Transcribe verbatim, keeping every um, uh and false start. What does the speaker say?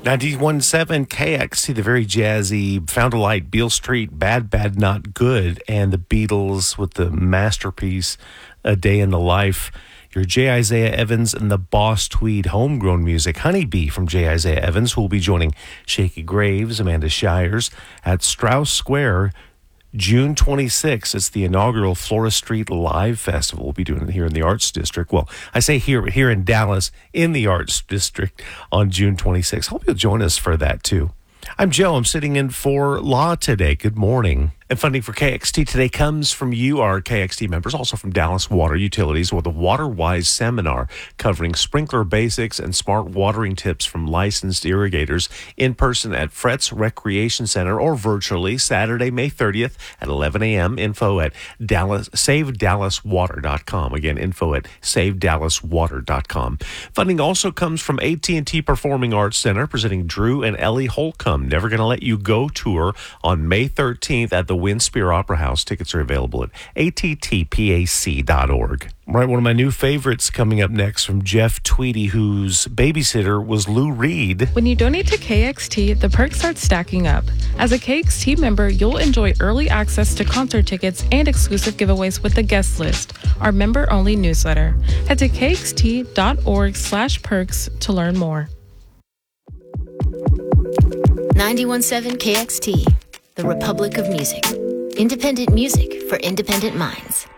ninety-one point seven K X T, the very jazzy Found a Light, Beale Street, Bad, Bad, Not Good, and the Beatles with the masterpiece, A Day in the Life. Your J. Isaiah Evans and the Boss Tweed homegrown music, Honeybee from J. Isaiah Evans, who will be joining Shaky Graves, Amanda Shires at Strauss Square, June twenty-sixth. It's the inaugural Flora Street Live Festival. We'll be doing it here in the Arts District. Well, I say here, but here in Dallas, in the Arts District on June twenty-sixth. Hope you'll join us for that, too. I'm Joe. I'm sitting in for Law today. Good morning. And funding for K X T today comes from you, our K X T members, also from Dallas Water Utilities, with a WaterWise seminar covering sprinkler basics and smart watering tips from licensed irrigators in person at Fretz Recreation Center or virtually Saturday, May thirtieth at eleven a.m. Info at Dallas, save dallas water dot com. Again, info at save dallas water dot com. Funding also comes from A T and T Performing Arts Center, presenting Drew and Ellie Holcomb Never Gonna Let You Go tour on May thirteenth at the Winspear Opera House. Tickets are available at A T T pac dot org. Right, one of my new favorites coming up next from Jeff Tweedy, whose babysitter was Lou Reed. When you donate to K X T, the perks start stacking up. As a K X T member, you'll enjoy early access to concert tickets and exclusive giveaways with the guest list, our member-only newsletter. Head to k x t dot org slash perks to learn more. ninety-one point seven K X T, the Republic of Music. Independent music for independent minds.